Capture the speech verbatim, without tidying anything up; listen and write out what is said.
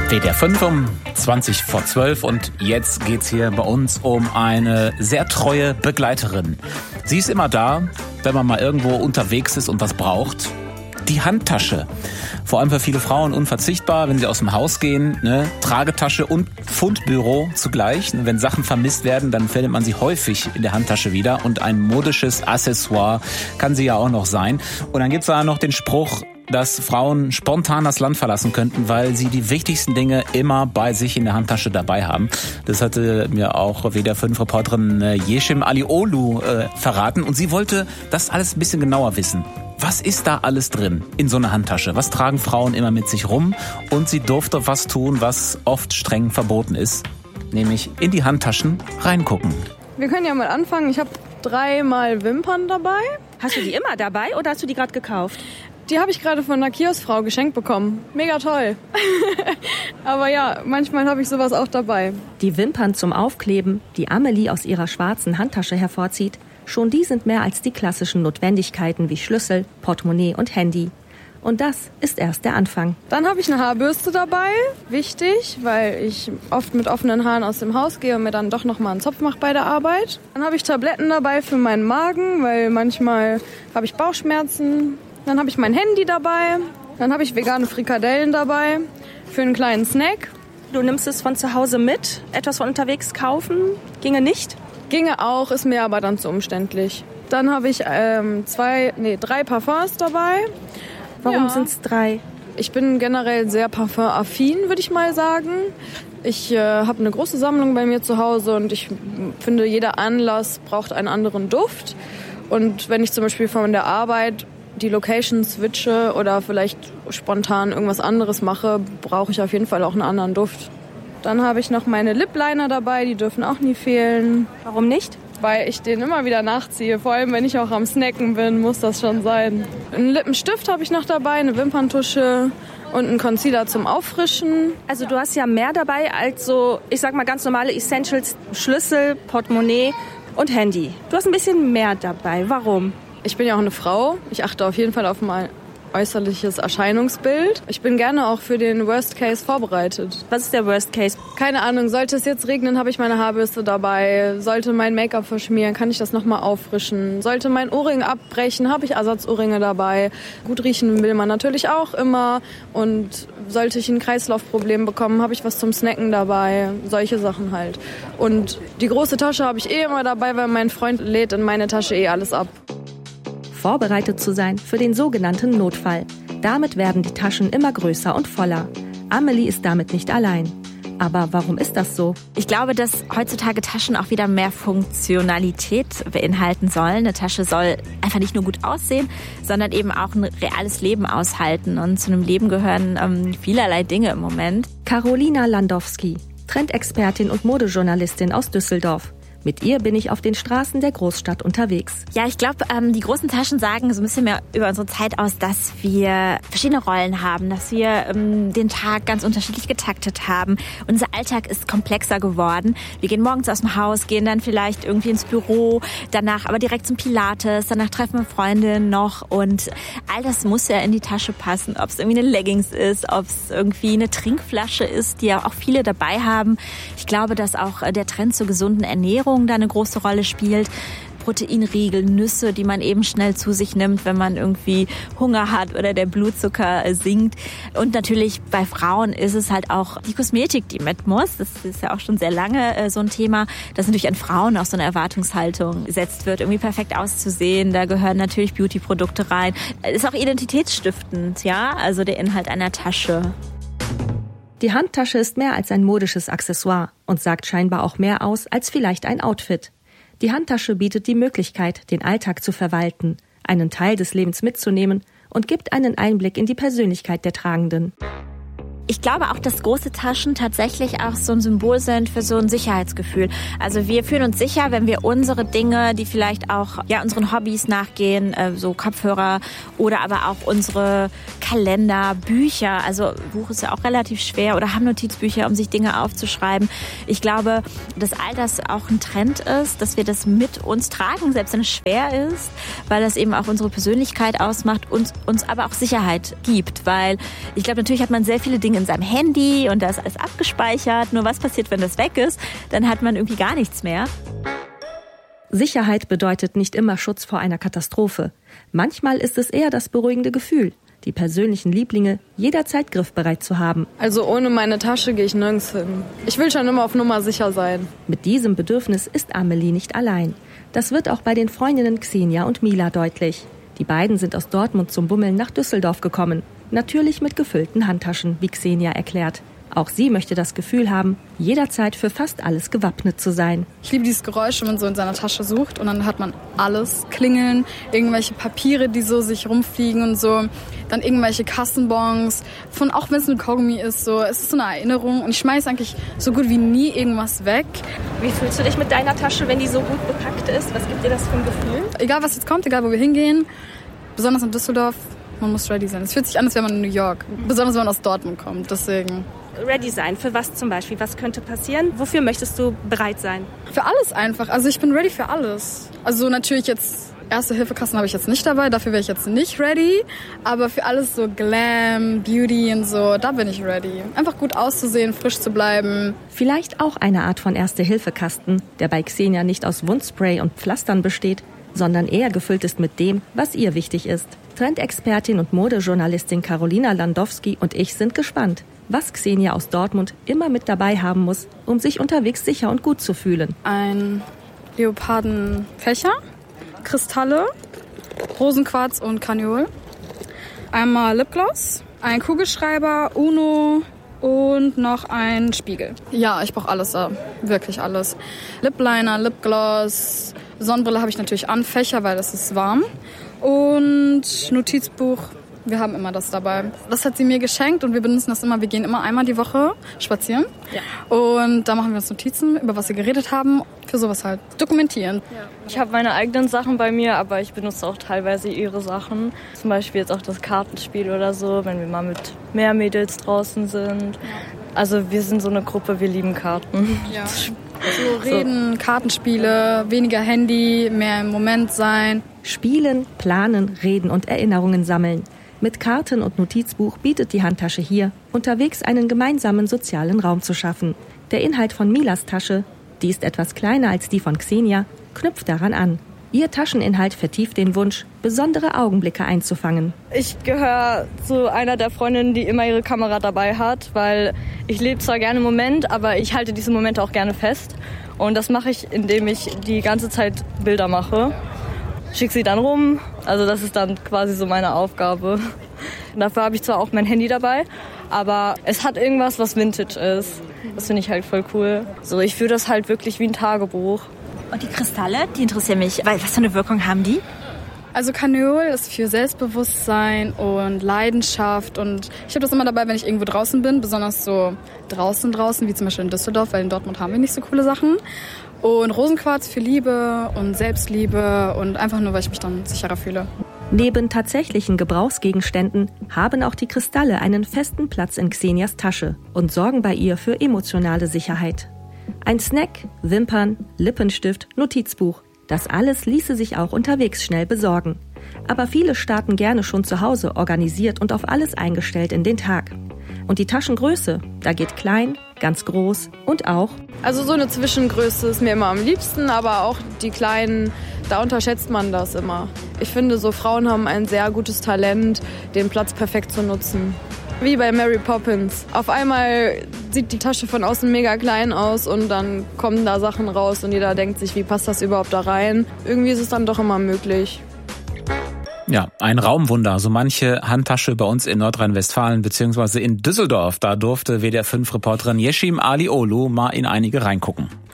W D R fünf um zwanzig vor zwölf und jetzt geht's hier bei uns um eine sehr treue Begleiterin. Sie ist immer da, wenn man mal irgendwo unterwegs ist und was braucht. Die Handtasche. Vor allem für viele Frauen unverzichtbar, wenn sie aus dem Haus gehen. Ne? Tragetasche und Fundbüro zugleich. Wenn Sachen vermisst werden, dann findet man sie häufig in der Handtasche wieder. Und ein modisches Accessoire kann sie ja auch noch sein. Und dann gibt's da noch den Spruch, dass Frauen spontan das Land verlassen könnten, weil sie die wichtigsten Dinge immer bei sich in der Handtasche dabei haben. Das hatte mir auch W D R fünf Reporterin Yeşim Alioglu äh, verraten. Und sie wollte das alles ein bisschen genauer wissen. Was ist da alles drin in so einer Handtasche? Was tragen Frauen immer mit sich rum? Und sie durfte was tun, was oft streng verboten ist, nämlich in die Handtaschen reingucken. Wir können ja mal anfangen. Ich habe dreimal Wimpern dabei. Hast du die immer dabei oder hast du die gerade gekauft? Die habe ich gerade von einer Kioskfrau geschenkt bekommen. Mega toll. Aber ja, manchmal habe ich sowas auch dabei. Die Wimpern zum Aufkleben, die Amelie aus ihrer schwarzen Handtasche hervorzieht, schon die sind mehr als die klassischen Notwendigkeiten wie Schlüssel, Portemonnaie und Handy. Und das ist erst der Anfang. Dann habe ich eine Haarbürste dabei. Wichtig, weil ich oft mit offenen Haaren aus dem Haus gehe und mir dann doch nochmal einen Zopf mache bei der Arbeit. Dann habe ich Tabletten dabei für meinen Magen, weil manchmal habe ich Bauchschmerzen. Dann habe ich mein Handy dabei. Dann habe ich vegane Frikadellen dabei für einen kleinen Snack. Du nimmst es von zu Hause mit? Etwas von unterwegs kaufen? Ginge nicht? Ginge auch, ist mir aber dann zu umständlich. Dann habe ich ähm, zwei, nee, drei Parfums dabei. Warum ja. sind es drei? Ich bin generell sehr parfumaffin, würde ich mal sagen. Ich äh, habe eine große Sammlung bei mir zu Hause und ich finde, jeder Anlass braucht einen anderen Duft. Und wenn ich zum Beispiel von der Arbeit die Location switche oder vielleicht spontan irgendwas anderes mache, brauche ich auf jeden Fall auch einen anderen Duft. Dann habe ich noch meine Lip Liner dabei, die dürfen auch nie fehlen. Warum nicht? Weil ich den immer wieder nachziehe. Vor allem, wenn ich auch am Snacken bin, muss das schon sein. Einen Lippenstift habe ich noch dabei, eine Wimperntusche und einen Concealer zum Auffrischen. Also du hast ja mehr dabei als so, ich sag mal ganz normale Essentials, Schlüssel, Portemonnaie und Handy. Du hast ein bisschen mehr dabei. Warum? Ich bin ja auch eine Frau. Ich achte auf jeden Fall auf mein äußerliches Erscheinungsbild. Ich bin gerne auch für den Worst Case vorbereitet. Was ist der Worst Case? Keine Ahnung, sollte es jetzt regnen, habe ich meine Haarbürste dabei. Sollte mein Make-up verschmieren, kann ich das nochmal auffrischen. Sollte mein Ohrring abbrechen, habe ich Ersatzohrringe dabei. Gut riechen will man natürlich auch immer. Und sollte ich ein Kreislaufproblem bekommen, habe ich was zum Snacken dabei. Solche Sachen halt. Und die große Tasche habe ich eh immer dabei, weil mein Freund lädt in meine Tasche eh alles ab. Vorbereitet zu sein für den sogenannten Notfall. Damit werden die Taschen immer größer und voller. Amelie ist damit nicht allein. Aber warum ist das so? Ich glaube, dass heutzutage Taschen auch wieder mehr Funktionalität beinhalten sollen. Eine Tasche soll einfach nicht nur gut aussehen, sondern eben auch ein reales Leben aushalten. Und zu einem Leben gehören ähm, vielerlei Dinge im Moment. Karolina Landowski, Trendexpertin und Modejournalistin aus Düsseldorf. Mit ihr bin ich auf den Straßen der Großstadt unterwegs. Ja, ich glaube, ähm, die großen Taschen sagen so ein bisschen mehr über unsere Zeit aus, dass wir verschiedene Rollen haben, dass wir ähm, den Tag ganz unterschiedlich getaktet haben. Unser Alltag ist komplexer geworden. Wir gehen morgens aus dem Haus, gehen dann vielleicht irgendwie ins Büro, danach aber direkt zum Pilates, danach treffen wir Freundinnen noch und all das muss ja in die Tasche passen. Ob es irgendwie eine Leggings ist, ob es irgendwie eine Trinkflasche ist, die ja auch viele dabei haben. Ich glaube, dass auch der Trend zur gesunden Ernährung da eine große Rolle spielt. Proteinriegel, Nüsse, die man eben schnell zu sich nimmt, wenn man irgendwie Hunger hat oder der Blutzucker sinkt. Und natürlich bei Frauen ist es halt auch die Kosmetik, die mit muss. Das ist ja auch schon sehr lange äh, so ein Thema, dass natürlich an Frauen auch so eine Erwartungshaltung gesetzt wird, irgendwie perfekt auszusehen. Da gehören natürlich Beauty-Produkte rein. Ist auch identitätsstiftend, ja, also der Inhalt einer Tasche. Die Handtasche ist mehr als ein modisches Accessoire und sagt scheinbar auch mehr aus als vielleicht ein Outfit. Die Handtasche bietet die Möglichkeit, den Alltag zu verwalten, einen Teil des Lebens mitzunehmen und gibt einen Einblick in die Persönlichkeit der Tragenden. Ich glaube auch, dass große Taschen tatsächlich auch so ein Symbol sind für so ein Sicherheitsgefühl. Also wir fühlen uns sicher, wenn wir unsere Dinge, die vielleicht auch ja unseren Hobbys nachgehen, äh, so Kopfhörer oder aber auch unsere Kalender, Bücher, also Buch ist ja auch relativ schwer oder haben Notizbücher, um sich Dinge aufzuschreiben. Ich glaube, dass all das auch ein Trend ist, dass wir das mit uns tragen, selbst wenn es schwer ist, weil das eben auch unsere Persönlichkeit ausmacht und uns aber auch Sicherheit gibt, weil ich glaube, natürlich hat man sehr viele Dinge in seinem Handy und da ist alles abgespeichert. Nur was passiert, wenn das weg ist? Dann hat man irgendwie gar nichts mehr. Sicherheit bedeutet nicht immer Schutz vor einer Katastrophe. Manchmal ist es eher das beruhigende Gefühl, die persönlichen Lieblinge jederzeit griffbereit zu haben. Also ohne meine Tasche gehe ich nirgends hin. Ich will schon immer auf Nummer sicher sein. Mit diesem Bedürfnis ist Amelie nicht allein. Das wird auch bei den Freundinnen Xenia und Mila deutlich. Die beiden sind aus Dortmund zum Bummeln nach Düsseldorf gekommen. Natürlich mit gefüllten Handtaschen, wie Xenia erklärt. Auch sie möchte das Gefühl haben, jederzeit für fast alles gewappnet zu sein. Ich liebe dieses Geräusch, wenn man so in seiner Tasche sucht und dann hat man alles klingeln, irgendwelche Papiere, die so sich rumfliegen und so, dann irgendwelche Kassenbons, von auch wenn es ein Kaugummi ist, so, es ist so eine Erinnerung und ich schmeiße eigentlich so gut wie nie irgendwas weg. Wie fühlst du dich mit deiner Tasche, wenn die so gut bepackt ist? Was gibt dir das für ein Gefühl? Egal was jetzt kommt, egal wo wir hingehen, besonders in Düsseldorf, man muss ready sein. Es fühlt sich an, als wäre man in New York, besonders wenn man aus Dortmund kommt, deswegen. Ready sein, für was zum Beispiel? Was könnte passieren? Wofür möchtest du bereit sein? Für alles einfach. Also ich bin ready für alles. Also natürlich jetzt Erste-Hilfe-Kasten habe ich jetzt nicht dabei, dafür wäre ich jetzt nicht ready. Aber für alles so Glam, Beauty und so, da bin ich ready. Einfach gut auszusehen, frisch zu bleiben. Vielleicht auch eine Art von Erste-Hilfe-Kasten, der bei Xenia nicht aus Wundspray und Pflastern besteht, sondern eher gefüllt ist mit dem, was ihr wichtig ist. Trendexpertin und Modejournalistin Carolina Landowski und ich sind gespannt, was Xenia aus Dortmund immer mit dabei haben muss, um sich unterwegs sicher und gut zu fühlen. Ein Leopardenfächer, Kristalle, Rosenquarz und Karneol. Einmal Lipgloss, ein Kugelschreiber, Uno und noch ein Spiegel. Ja, ich brauche alles, wirklich alles. Lipliner, Lipgloss, Sonnenbrille habe ich natürlich an, Fächer, weil es ist warm. Und Notizbuch, wir haben immer das dabei. Das hat sie mir geschenkt und wir benutzen das immer. Wir gehen immer einmal die Woche spazieren. Ja. Und da machen wir uns Notizen, über was wir geredet haben. Für sowas halt dokumentieren. Ja. Ich habe meine eigenen Sachen bei mir, aber ich benutze auch teilweise ihre Sachen. Zum Beispiel jetzt auch das Kartenspiel oder so, wenn wir mal mit mehr Mädels draußen sind. Also wir sind so eine Gruppe, wir lieben Karten. Ja. So reden, so. Kartenspiele, weniger Handy, mehr im Moment sein. Spielen, planen, reden und Erinnerungen sammeln. Mit Karten und Notizbuch bietet die Handtasche hier, unterwegs einen gemeinsamen sozialen Raum zu schaffen. Der Inhalt von Milas Tasche, die ist etwas kleiner als die von Xenia, knüpft daran an. Ihr Tascheninhalt vertieft den Wunsch, besondere Augenblicke einzufangen. Ich gehöre zu einer der Freundinnen, die immer ihre Kamera dabei hat, weil ich lebe zwar gerne im Moment, aber ich halte diese Momente auch gerne fest. Und das mache ich, indem ich die ganze Zeit Bilder mache. Schicke sie dann rum, also das ist dann quasi so meine Aufgabe. Und dafür habe ich zwar auch mein Handy dabei, aber es hat irgendwas, was Vintage ist. Das finde ich halt voll cool. So, ich führe das halt wirklich wie ein Tagebuch. Und die Kristalle, die interessieren mich. Was für eine Wirkung haben die? Also Karneol ist für Selbstbewusstsein und Leidenschaft und ich habe das immer dabei, wenn ich irgendwo draußen bin, besonders so draußen draußen, wie zum Beispiel in Düsseldorf, weil in Dortmund haben wir nicht so coole Sachen. Und Rosenquarz für Liebe und Selbstliebe und einfach nur, weil ich mich dann sicherer fühle. Neben tatsächlichen Gebrauchsgegenständen haben auch die Kristalle einen festen Platz in Xenias Tasche und sorgen bei ihr für emotionale Sicherheit. Ein Snack, Wimpern, Lippenstift, Notizbuch. Das alles ließe sich auch unterwegs schnell besorgen. Aber viele starten gerne schon zu Hause, organisiert und auf alles eingestellt in den Tag. Und die Taschengröße, da geht klein, ganz groß und auch... Also so eine Zwischengröße ist mir immer am liebsten, aber auch die kleinen, da unterschätzt man das immer. Ich finde, so Frauen haben ein sehr gutes Talent, den Platz perfekt zu nutzen. Wie bei Mary Poppins. Auf einmal sieht die Tasche von außen mega klein aus und dann kommen da Sachen raus und jeder denkt sich, wie passt das überhaupt da rein? Irgendwie ist es dann doch immer möglich. Ja, ein Raumwunder. So manche Handtasche bei uns in Nordrhein-Westfalen bzw. in Düsseldorf. Da durfte W D R fünf Reporterin Yeşim Alioğlu mal in einige reingucken.